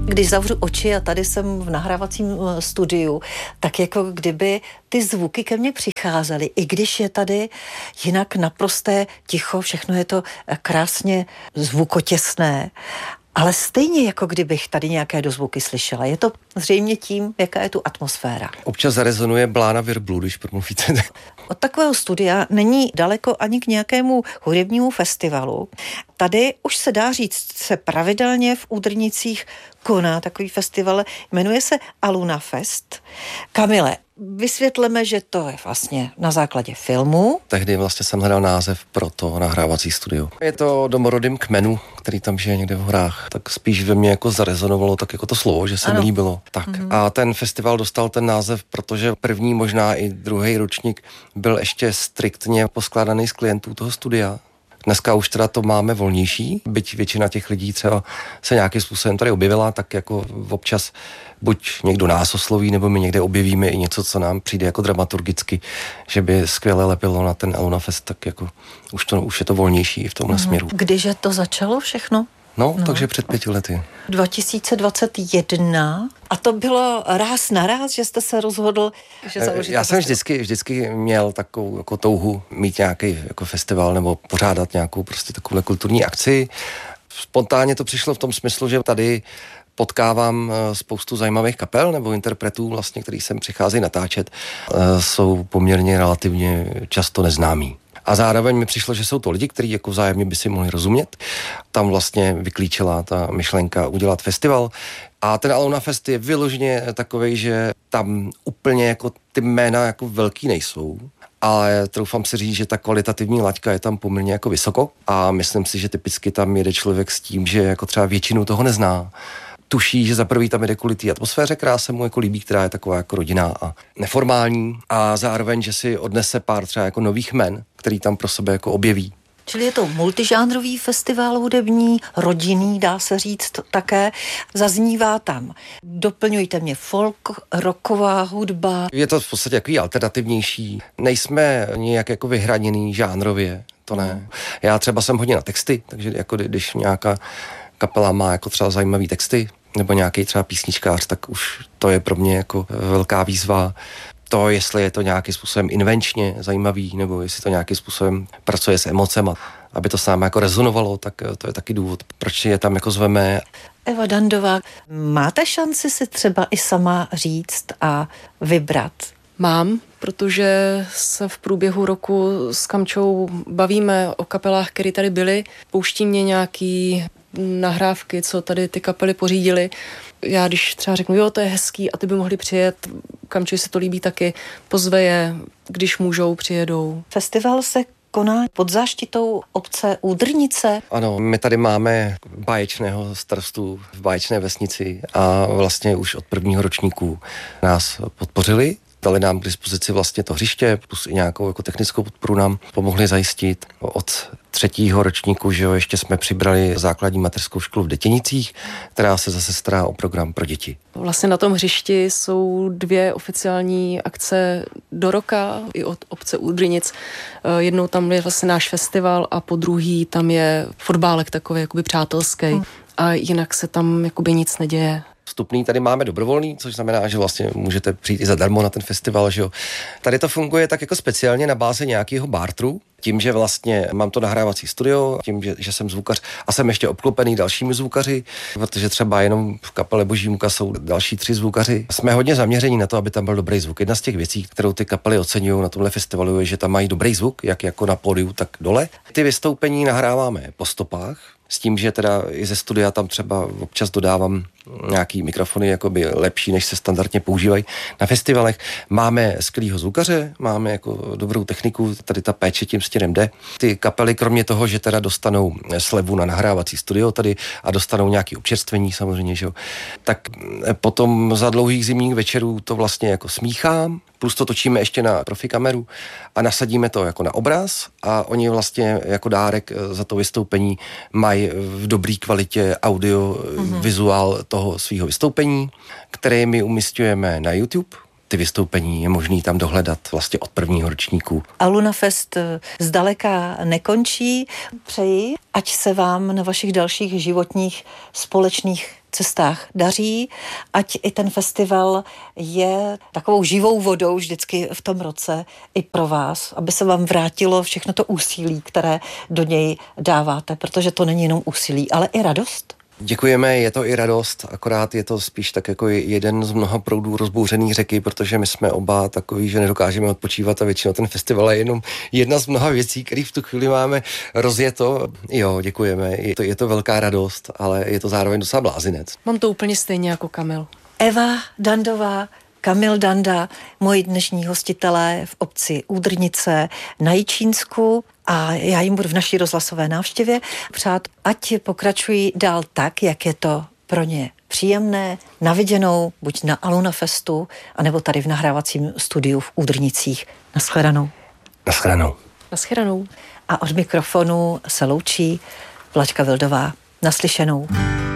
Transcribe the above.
Když zavřu oči a tady jsem v nahrávacím studiu, tak jako kdyby ty zvuky ke mně přicházely, i když je tady jinak naprosté ticho, všechno je to krásně zvukotěsné, ale stejně jako kdybych tady nějaké dozvuky slyšela. Je to zřejmě tím, jaká je tu atmosféra. Občas zarezonuje blána virblu, když promluvíte. Od takového studia není daleko ani k nějakému hudebnímu festivalu. Tady už se dá říct, se pravidelně v Údrnicích koná takový festival, jmenuje se Aluna Fest. Kamile, vysvětleme, že to je vlastně na základě filmu. Tehdy vlastně jsem hledal název pro to nahrávací studio. Je to domorodým kmenu, který tam žije někde v horách. Tak spíš ve mně jako zarezonovalo tak jako to slovo, že se mi líbilo. Tak. A ten festival dostal ten název, protože první, možná i druhý ročník byl ještě striktně poskládaný z klientů toho studia. Dneska už teda to máme volnější, byť většina těch lidí třeba se nějakým způsobem tady objevila, tak jako občas buď někdo nás osloví, nebo my někde objevíme i něco, co nám přijde jako dramaturgicky, že by skvěle lepilo na ten Aluna Fest, tak jako už je to volnější v tomhle směru. Kdyže to začalo všechno? No, takže před 5 lety. 2021. A to bylo ráz na ráz, že jste se rozhodl, že založíte. Já jsem vždycky měl takovou jako touhu mít nějaký jako festival nebo pořádat nějakou prostě takovou kulturní akci. Spontánně to přišlo v tom smyslu, že tady potkávám spoustu zajímavých kapel nebo interpretů, vlastně, který sem přicházejí natáčet, jsou poměrně relativně často neznámí. A zároveň mi přišlo, že jsou to lidi, kteří jako vzájemně by si mohli rozumět. Tam vlastně vyklíčila ta myšlenka udělat festival. A ten Aluna Fest je vyloženě takovej, že tam úplně jako ty jména jako velký nejsou. Ale troufám si říct, že ta kvalitativní laťka je tam poměrně jako vysoko. A myslím si, že typicky tam jede člověk s tím, že jako třeba většinu toho nezná. Tuší, že za prvý tam jde kvůli té atmosféře, která se mu jako líbí, která je taková jako rodinná a neformální, a zároveň, že si odnese pár třeba jako nových jmen, který tam pro sebe jako objeví. Čili je to multižánrový festival hudební, rodinný, dá se říct také. Zaznívá tam, doplňujte mě, folk, rocková hudba. Je to v podstatě takový alternativnější. Nejsme nějak jako vyhraněný žánrově, to ne. Já třeba jsem hodně na texty, takže jako když nějaká kapela má jako třeba zajímavý texty, nebo nějaký třeba písničkář, tak už to je pro mě jako velká výzva. To, jestli je to nějakým způsobem invenčně zajímavý, nebo jestli to nějakým způsobem pracuje s emocema, aby to s námi jako rezonovalo, tak to je taky důvod, proč je tam jako zveme. Eva Dandová, máte šanci si třeba i sama říct a vybrat? Mám, protože se v průběhu roku s Kamčou bavíme o kapelách, které tady byly. Pouští mě nějaký nahrávky, co tady ty kapely pořídily. Já když třeba řeknu, jo, to je hezký a ty by mohli přijet, Kamči se to líbí taky, pozve je, když můžou, přijedou. Festival se koná pod záštitou obce Údrnice. Ano, my tady máme báječného starostu v báječné vesnici a vlastně už od prvního ročníku nás podpořili. Dali nám k dispozici vlastně to hřiště, plus i nějakou jako technickou podporu nám pomohli zajistit. Od 3. ročníku, že jo, ještě jsme přibrali základní mateřskou školu v Detěnicích, která se zase stará o program pro děti. Vlastně na tom hřišti jsou 2 oficiální akce do roka i od obce Údrinic. Jednou tam je vlastně náš festival a po druhý tam je fotbálek takový jakoby přátelský. A jinak se tam jakoby nic neděje. Vstupný tady máme dobrovolný, což znamená, že vlastně můžete přijít i zadarmo na ten festival, že jo. Tady to funguje tak jako speciálně na bázi nějakého bartru, tím, že vlastně mám to nahrávací studio, tím, že jsem zvukař a jsem ještě obklopený dalšími zvukaři, protože třeba jenom v kapele Boží muka jsou další 3 zvukaři. Jsme hodně zaměření na to, aby tam byl dobrý zvuk. Jedna z těch věcí, kterou ty kapely oceňují na tomhle festivalu, je, že tam mají dobrý zvuk, jak jako na pódiu, tak dole. Ty vystoupení nahráváme po stopách, s tím, že teda i ze studia tam třeba občas dodávám nějaký mikrofony jakoby lepší, než se standardně používají na festivalech. Máme skvělýho zvukaře, máme jako dobrou techniku, tady ta péče tím stěrem jde. Ty kapely, kromě toho, že teda dostanou slevu na nahrávací studio tady a dostanou nějaké občerstvení samozřejmě, že jo, tak potom za dlouhých zimních večerů to vlastně jako smíchám, plus to točíme ještě na profikameru a nasadíme to jako na obraz a oni vlastně jako dárek za to vystoupení mají v dobré kvalitě audio, vizuál toho svého vystoupení, které my umísťujeme na YouTube ty vystoupení je možný tam dohledat vlastně od prvního ročníku. A Lunafest zdaleka nekončí. Přeji, ať se vám na vašich dalších životních společných cestách daří, ať i ten festival je takovou živou vodou vždycky v tom roce i pro vás, aby se vám vrátilo všechno to úsilí, které do něj dáváte, protože to není jenom úsilí, ale i radost. Děkujeme, je to i radost, akorát je to spíš tak jako jeden z mnoha proudů rozbouřený řeky, protože my jsme oba takový, že nedokážeme odpočívat a většinou ten festival je jenom jedna z mnoha věcí, které v tu chvíli máme rozjeto. Jo, děkujeme, je to velká radost, ale je to zároveň docela blázinec. Mám to úplně stejně jako Kamil. Eva Dandová, Kamil Danda, moji dnešní hostitelé v obci Údrnice na Jičínsku, a já jim budu v naší rozhlasové návštěvě přát, ať pokračují dál tak, jak je to pro ně příjemné, na viděnou, buď na Alunafestu, anebo tady v nahrávacím studiu v Údrnicích. Naschledanou. Naschledanou. Naschledanou. A od mikrofonu se loučí Vlaďka Vildová. Naslyšenou.